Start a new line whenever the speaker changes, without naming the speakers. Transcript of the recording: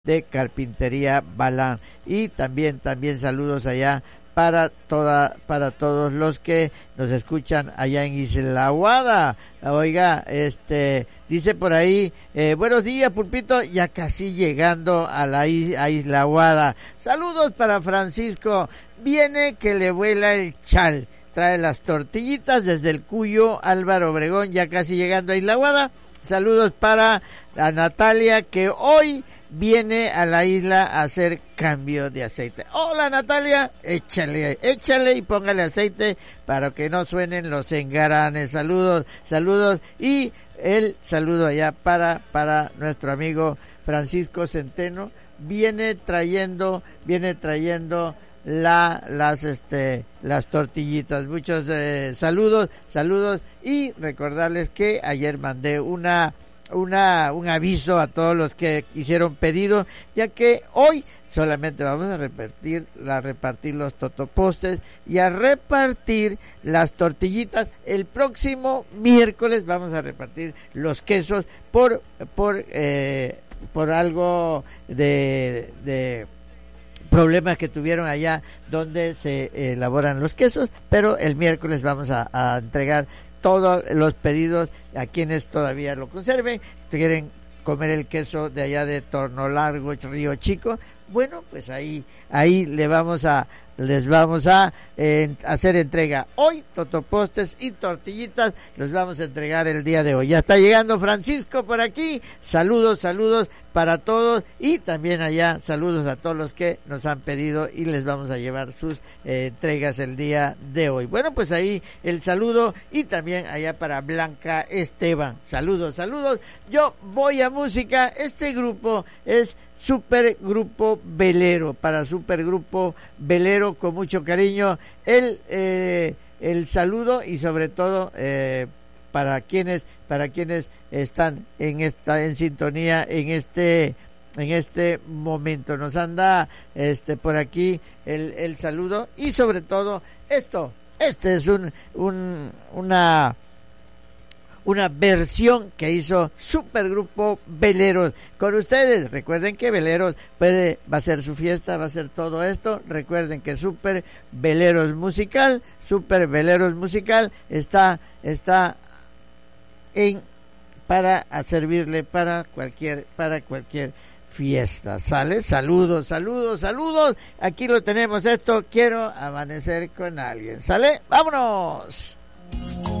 de Carpintería Balán. Y también saludos allá para todos los que nos escuchan allá en Isla Aguada. Oiga, dice por ahí, buenos días, Pulpito, ya casi llegando a Isla Aguada. Saludos para Francisco, viene que le vuela el chal. Trae las tortillitas desde el Cuyo, Álvaro Obregón, ya casi llegando a Isla Aguada. Saludos para a Natalia, que hoy viene a la isla a hacer cambio de aceite. Hola Natalia, échale y póngale aceite para que no suenen los engaranes. Saludos, y el saludo allá para nuestro amigo Francisco Centeno. Viene trayendo las tortillitas. Muchos saludos, y recordarles que ayer mandé un aviso a todos los que hicieron pedido, ya que hoy solamente vamos a repartir los totopostes y a repartir las tortillitas. El próximo miércoles vamos a repartir los quesos por algo de problemas que tuvieron allá donde se elaboran los quesos, pero el miércoles vamos a entregar todos los pedidos a quienes todavía lo conserven, quieren comer el queso de allá de Torno Largo, Río Chico. Bueno, pues ahí les vamos a hacer entrega. Hoy totopostes y tortillitas los vamos a entregar el día de hoy. Ya está llegando Francisco por aquí. Saludos para todos, y también allá saludos a todos los que nos han pedido y les vamos a llevar sus entregas el día de hoy. Bueno, pues ahí el saludo, y también allá para Blanca Esteban. Saludos. Yo voy a música. Este grupo es Supergrupo Velero, para Supergrupo Velero, con mucho cariño el saludo, y sobre todo para quienes están en sintonía en este momento. Nos anda por aquí el saludo, y sobre todo este es una versión que hizo Supergrupo Veleros con ustedes. Recuerden que Veleros va a ser su fiesta, va a ser todo esto. Recuerden que Super Veleros Musical está para servirle para cualquier fiesta. ¿Sale? Saludos. Aquí lo tenemos, quiero amanecer con alguien. ¿Sale? ¡Vámonos!